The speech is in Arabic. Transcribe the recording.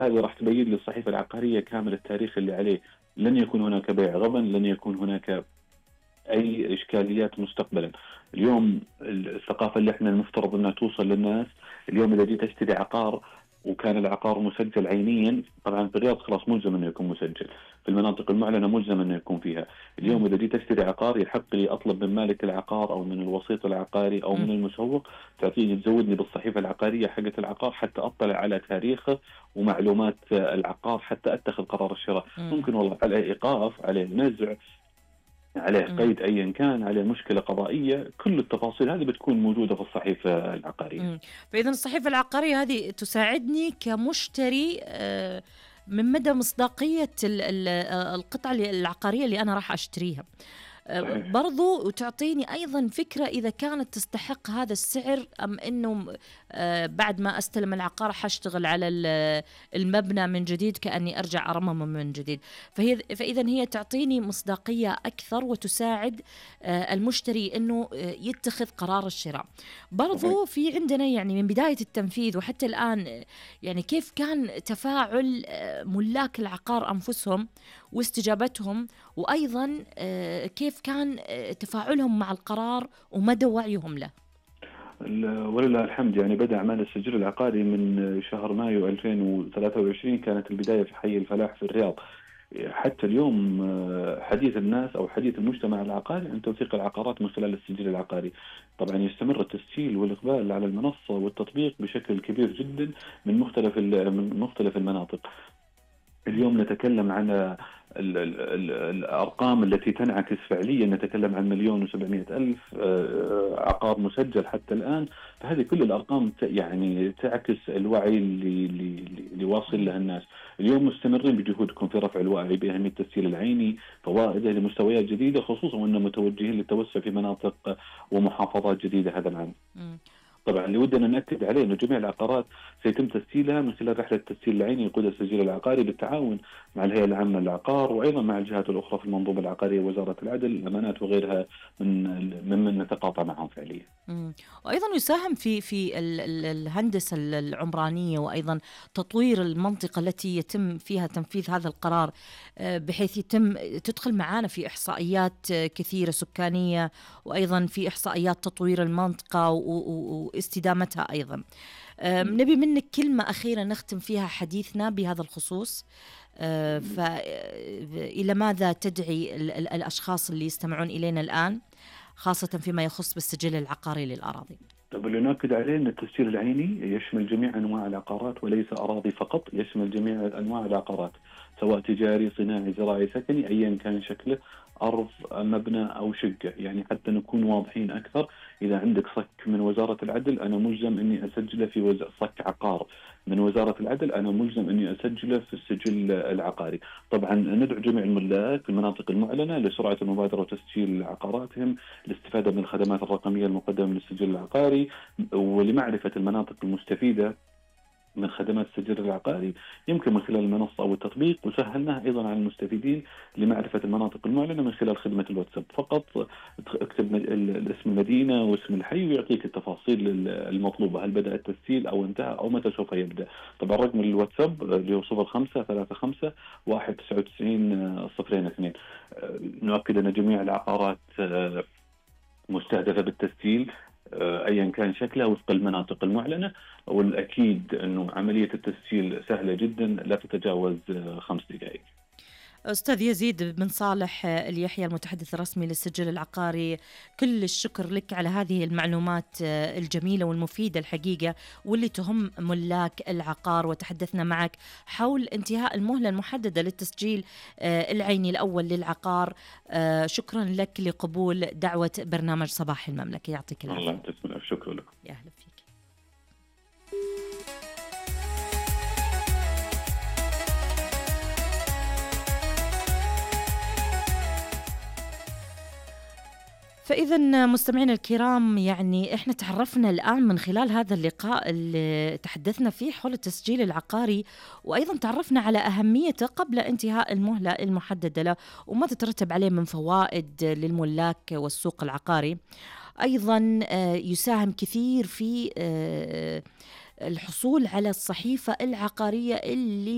هذه راح تبين لي الصحيفة العقارية كامل التاريخ اللي عليه. لن يكون هناك بيع غبن، لن يكون هناك أي إشكاليات مستقبلا. اليوم الثقافة اللي احنا المفترض أنها توصل للناس، اليوم إذا جيت أشتري عقار وكان العقار مسجل عينيا، طبعا في الرياض خلاص ملزم أنه يكون مسجل، في المناطق المعلنة ملزم أنه يكون فيها. اليوم إذا جيت أشتري عقار يحق لي أطلب من مالك العقار أو من الوسيط العقاري أو من المسوق تعطيني تزودني بالصحيفة العقارية حقة العقار حتى أطلع على تاريخه ومعلومات العقار حتى أتخذ قرار الشراء. ممكن والله عليه إيقاف، عليه نزع، عليه قيد أيا كان، عليه مشكلة قضائية، كل التفاصيل هذه بتكون موجودة في الصحيفة العقارية. فإذا الصحيفة العقارية هذه تساعدني كمشتري من مدى مصداقية القطعة العقارية اللي أنا راح أشتريها. برضو تعطيني أيضا فكرة إذا كانت تستحق هذا السعر أم أنه بعد ما أستلم العقار حاشتغل على المبنى من جديد كأني أرجع أرممه من جديد. فإذا هي تعطيني مصداقية أكثر وتساعد المشتري أنه يتخذ قرار الشراء. برضو في عندنا يعني من بداية التنفيذ وحتى الآن يعني كيف كان تفاعل ملاك العقار أنفسهم واستجابتهم، وأيضا كيف كان تفاعلهم مع القرار ومدى وعيهم له؟ ولله الحمد، يعني بدأ أعمال السجل العقاري من شهر مايو 2023، كانت البداية في حي الفلاح في الرياض. حتى اليوم حديث الناس أو حديث المجتمع العقاري عن توثيق العقارات من خلال السجل العقاري. طبعا يستمر التسجيل والإقبال على المنصة والتطبيق بشكل كبير جدا من مختلف المناطق. اليوم نتكلم عن الأرقام التي تنعكس فعليا، نتكلم عن 1,700,000 عقار مسجل حتى الآن. فهذه كل الأرقام يعني تعكس الوعي اللي واصل له الناس. اليوم مستمرين بجهودكم في رفع الوعي بأهمية التسجيل العيني، فوائده لمستويات جديدة، خصوصا وأننا متوجهين للتوسع في مناطق ومحافظات جديدة هذا العام. طبعا اللي ودنا نأكد عليه أنه جميع العقارات سيتم تسجيلها من خلال رحلة التسجيل العيني يقودها السجل العقاري بالتعاون مع الهيئة العامة للعقار وأيضا مع الجهات الأخرى في المنظومة العقارية ووزارة العدل، الأمانات وغيرها ممن نتقاطع معهم فعليا. وأيضا يساهم في الهندسة العمرانية وأيضا تطوير المنطقة التي يتم فيها تنفيذ هذا القرار، بحيث تدخل معنا في إحصائيات كثيرة سكانية وأيضا في إحصائيات تطوير المنطقة واستدامتها أيضا. نبي منك كلمة أخيرة نختم فيها حديثنا بهذا الخصوص. فإلى ماذا تدعي الأشخاص اللي يستمعون إلينا الآن خاصة فيما يخص بالسجل العقاري للأراضي؟ طب اللي نأكد عليه أن التسجيل العيني يشمل جميع أنواع العقارات وليس أراضي فقط، يشمل جميع أنواع العقارات سواء تجاري صناعي زراعي سكني أيا كان شكله، أرض مبنى أو شقة. يعني حتى نكون واضحين أكثر، إذا عندك صك من وزارة العدل أنا ملزم أني أسجله في صك عقار من وزارة العدل، أنا ملزم أني أسجله في السجل العقاري. طبعا ندعو جميع الملاك في المناطق المعلنة لسرعة المبادرة وتسجيل عقاراتهم، الاستفادة من الخدمات الرقمية المقدمة من السجل العقاري، ولمعرفة المناطق المستفيدة من خدمات السجل العقاري يمكن من خلال المنصة أو التطبيق، وسهلناها أيضا على المستفيدين لمعرفة المناطق المعلنة من خلال خدمة الواتساب. فقط اكتب اسم المدينة واسم الحي ويعطيك التفاصيل المطلوبة، هل بدأ التسجيل أو انتهى أو متى سوف يبدأ. طبعا رقم الواتساب اللي هو 0535 199 002. نؤكد أن جميع العقارات مستهدفة بالتسجيل أيا كان شكلها وفق المناطق المعلنة، والأكيد أنه عملية التسجيل سهلة جدا لا تتجاوز 5 دقائق. أستاذ يزيد بن صالح اليحيى المتحدث الرسمي للسجل العقاري، كل الشكر لك على هذه المعلومات الجميلة والمفيدة الحقيقة واللي تهم ملاك العقار، وتحدثنا معك حول انتهاء المهلة المحددة للتسجيل العيني الأول للعقار. شكرا لك لقبول دعوة برنامج صباح المملكة، يعطيك العافية. الله تسلم، شكرا لك. يا أهلا فيك. فإذا مستمعينا الكرام، يعني إحنا تعرفنا الآن من خلال هذا اللقاء اللي تحدثنا فيه حول التسجيل العقاري، وأيضا تعرفنا على أهميته قبل انتهاء المهلة المحددة له وما تترتب عليه من فوائد للملاك والسوق العقاري. أيضا يساهم كثير في الحصول على الصحيفة العقارية اللي